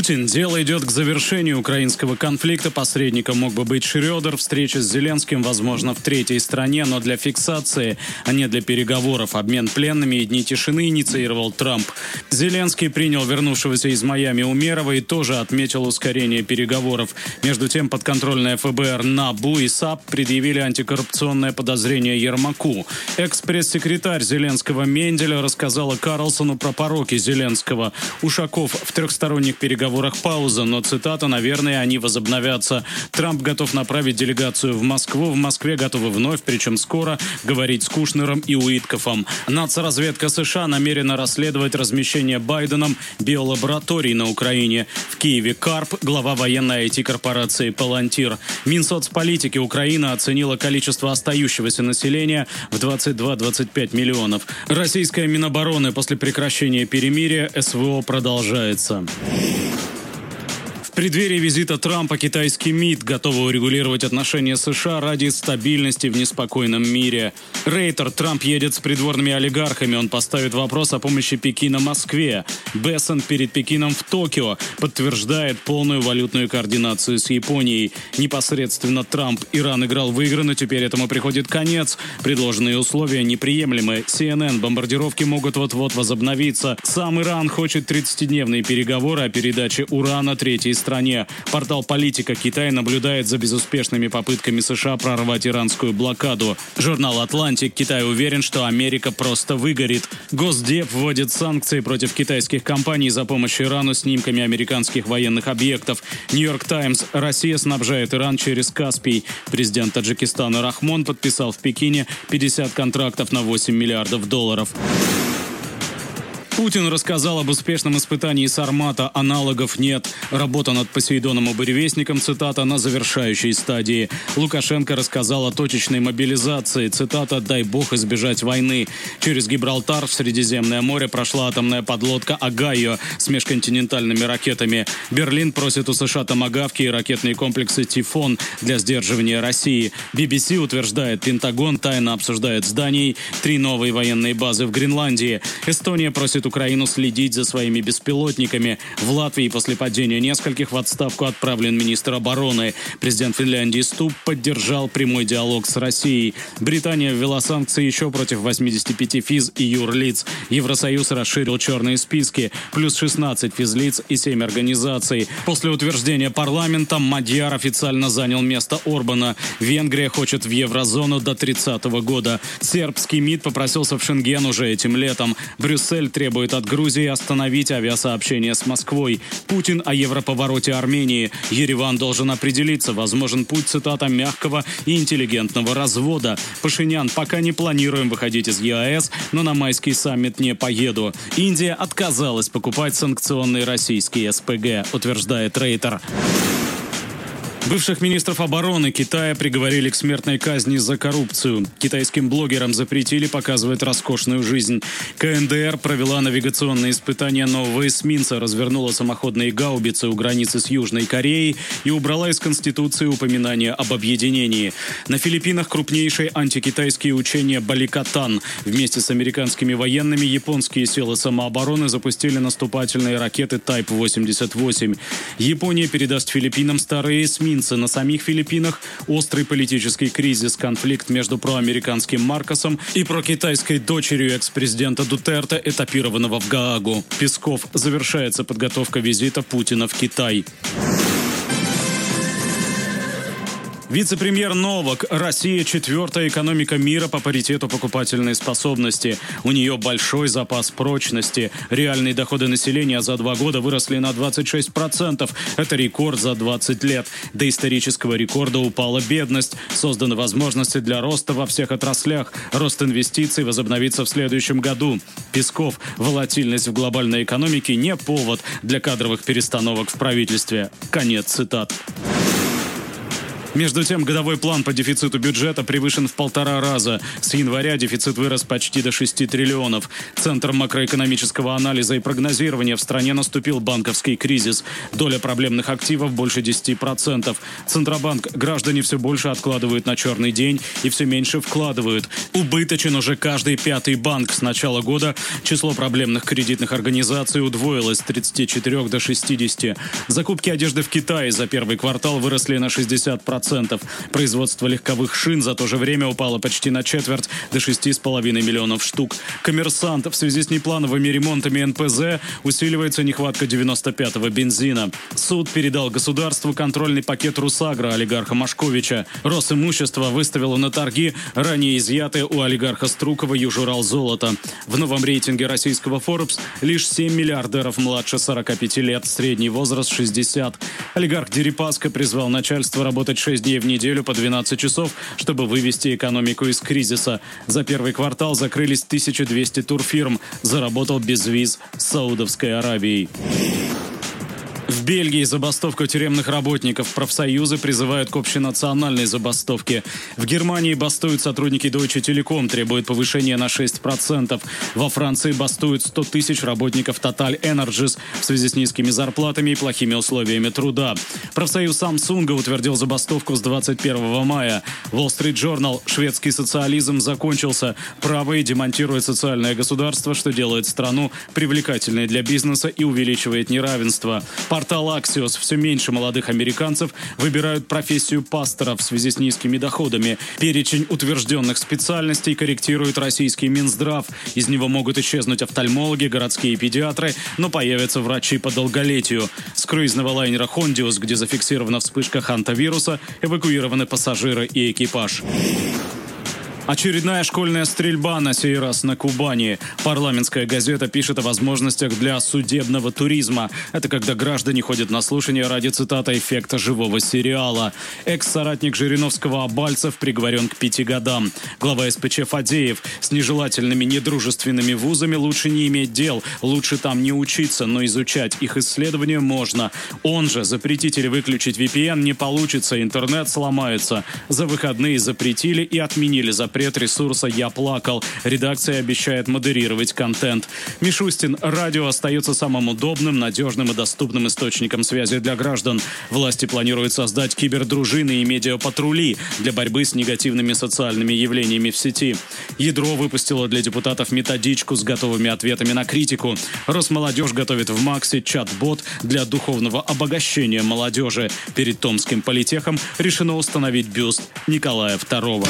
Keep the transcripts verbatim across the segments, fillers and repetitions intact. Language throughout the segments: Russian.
Путин. Дело идет к завершению украинского конфликта. Посредником мог бы быть Шрёдер. Встреча с Зеленским, возможно, в третьей стране, но для фиксации, а не для переговоров. Обмен пленными и дни тишины инициировал Трамп. Зеленский принял вернувшегося из Майами Умерова и тоже отметил ускорение переговоров. Между тем, подконтрольное ФБР НАБУ и САП предъявили антикоррупционное подозрение Ермаку. Экс-пресс-секретарь Зеленского Менделя рассказала Карлсону про пороки Зеленского. Ушаков в трехсторонних переговорах переговорах пауза, но, цитата, «наверное, они возобновятся». Трамп готов направить делегацию в Москву. В Москве готовы вновь, причем скоро, говорить с Кушнером и Уиткофом. Нацразведка США намерена расследовать размещение Байденом биолабораторий на Украине. В Киеве Карп, глава военной ай ти-корпорации «Палантир». Минсоцполитики Украины оценила количество остающегося населения в двадцать два - двадцать пять миллионов. Российская Минобороны после прекращения перемирия СВО продолжается. В преддверии визита Трампа китайский МИД готовы урегулировать отношения США ради стабильности в неспокойном мире. Рейтер: Трамп едет с придворными олигархами. Он поставит вопрос о помощи Пекина Москве. Бессон перед Пекином в Токио подтверждает полную валютную координацию с Японией. Непосредственно Трамп: Иран играл в игры, но теперь этому приходит конец. Предложенные условия неприемлемы. си эн эн: бомбардировки могут вот-вот возобновиться. Сам Иран хочет тридцатидневные переговоры о передаче урана третьей стране. стране. Портал «Политика». Китай наблюдает за безуспешными попытками США прорвать иранскую блокаду. Журнал «Атлантик». Китай уверен, что Америка просто выгорит. Госдеп вводит санкции против китайских компаний за помощь Ирану снимками американских военных объектов. «Нью-Йорк Таймс». Россия снабжает Иран через Каспий. Президент Таджикистана Рахмон подписал в Пекине пятьдесят контрактов на восемь миллиардов долларов. Путин рассказал об успешном испытании «Сармата». Аналогов нет. Работа над «Посейдоном» и «Буревестником», цитата, на завершающей стадии. Лукашенко рассказал о точечной мобилизации. Цитата: «Дай бог избежать войны». Через Гибралтар в Средиземное море прошла атомная подлодка «Огайо» с межконтинентальными ракетами. Берлин просит у США томагавки и ракетные комплексы «Тифон» для сдерживания России. би би си утверждает, Пентагон тайно обсуждает с Данией три новые военные базы в Гренландии. Эстония просит Украину следить за своими беспилотниками. В Латвии после падения нескольких в отставку отправлен министр обороны. Президент Финляндии Стуб поддержал прямой диалог с Россией. Британия ввела санкции еще против восьмидесяти пяти физ и юрлиц. Евросоюз расширил черные списки. Плюс шестнадцать физлиц и семь организаций. После утверждения парламента Мадьяр официально занял место Орбана. Венгрия хочет в еврозону до тридцатого года. Сербский МИД попросился в Шенген уже этим летом. Брюссель требует от Грузии остановить авиасообщение с Москвой. Путин о европовороте Армении. Ереван должен определиться. Возможен путь, цитата, «мягкого и интеллигентного развода». Пашинян: пока не планируем выходить из е а эс, но на майский саммит не поеду. Индия отказалась покупать санкционные российские эс пэ гэ, утверждает Рейтер. Бывших министров обороны Китая приговорили к смертной казни за коррупцию. Китайским блогерам запретили показывать роскошную жизнь. ка эн дэ эр провела навигационные испытания нового эсминца, развернула самоходные гаубицы у границы с Южной Кореей и убрала из Конституции упоминание об объединении. На Филиппинах крупнейшие антикитайские учения «Баликатан». Вместе с американскими военными японские силы самообороны запустили наступательные ракеты Тайп восемьдесят восемь. Япония передаст Филиппинам старые эсминцы. На самих Филиппинах острый политический кризис, конфликт между проамериканским Маркосом и прокитайской дочерью экс-президента Дутерте, этапированного в Гаагу. Песков: завершается подготовка визита Путина в Китай. Вице-премьер Новак: Россия – четвертая экономика мира по паритету покупательной способности. У нее большой запас прочности. Реальные доходы населения за два года выросли на двадцать шесть процентов. Это рекорд за двадцать лет. До исторического рекорда упала бедность. Созданы возможности для роста во всех отраслях. Рост инвестиций возобновится в следующем году. Песков: волатильность в глобальной экономике не повод для кадровых перестановок в правительстве. Конец цитат. Между тем, годовой план по дефициту бюджета превышен в полтора раза. С января дефицит вырос почти до шести триллионов. Центром макроэкономического анализа и прогнозирования в стране наступил банковский кризис. Доля проблемных активов больше десяти процентов. Центробанк: граждане все больше откладывают на черный день и все меньше вкладывают. Убыточен уже каждый пятый банк. С начала года число проблемных кредитных организаций удвоилось с тридцати четырёх до шестидесяти. Закупки одежды в Китае за первый квартал выросли на шестьдесят процентов. Производство легковых шин за то же время упало почти на четверть, до шести с половиной миллионов штук. Коммерсант: в связи с неплановыми ремонтами эн пэ зэ усиливается нехватка девяносто пятого бензина. Суд передал государству контрольный пакет Русагра олигарха Машковича. Росимущество выставило на торги ранее изъятое у олигарха Струкова Южурал золото. В новом рейтинге российского Forbes лишь семь миллиардеров младше сорока пяти лет, средний возраст шестьдесят. Олигарх Дерипаска призвал начальство работать шесть дней в неделю по двенадцать часов, чтобы вывести экономику из кризиса. За первый квартал закрылись тысяча двести турфирм. Заработал без виз с Саудовской Аравией. В Бельгии забастовку тюремных работников. Профсоюзы призывают к общенациональной забастовке. В Германии бастуют сотрудники Deutsche Telekom, требуют повышения на шесть процентов. Во Франции бастуют сто тысяч работников Total Energies в связи с низкими зарплатами и плохими условиями труда. Профсоюз Samsung утвердил забастовку с двадцать первого мая. Wall Street Journal: шведский социализм закончился. Правые демонтируют социальное государство, что делает страну привлекательной для бизнеса и увеличивает неравенство. Портал Axios: все меньше молодых американцев выбирают профессию пастора в связи с низкими доходами. Перечень утвержденных специальностей корректирует российский Минздрав. Из него могут исчезнуть офтальмологи, городские педиатры, но появятся врачи по долголетию. С круизного лайнера «Хондиус», где зафиксирована вспышка хантавируса, эвакуированы пассажиры и экипаж. Очередная школьная стрельба, на сей раз на Кубани. Парламентская газета пишет о возможностях для судебного туризма. Это когда граждане ходят на слушания ради, цитата, эффекта живого сериала. Экс-соратник Жириновского Абальцев приговорен к пяти годам. Глава эс пэ че Фадеев: с нежелательными, недружественными вузами лучше не иметь дел. Лучше там не учиться, но изучать их исследования можно. Он же: запретить или выключить ви пи эн не получится, интернет сломается. За выходные запретили и отменили запрет ресурса «Я плакал». Редакция обещает модерировать контент. Мишустин: радио остается самым удобным, надежным и доступным источником связи для граждан. Власти планируют создать кибердружины и медиапатрули для борьбы с негативными социальными явлениями в сети. Ядро выпустило для депутатов методичку с готовыми ответами на критику. Росмолодежь готовит в МАКСе чат-бот для духовного обогащения молодежи. Перед Томским политехом решено установить бюст Николая второго.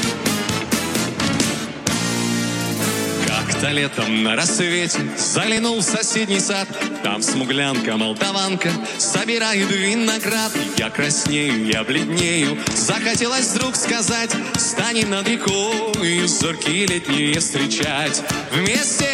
Как-то летом на рассвете заглянул в соседний сад. Там смуглянка-молдаванка собирает виноград. Я краснею, я бледнею. Захотелось вдруг сказать: станем над рекой зоркие летние встречать. Вместе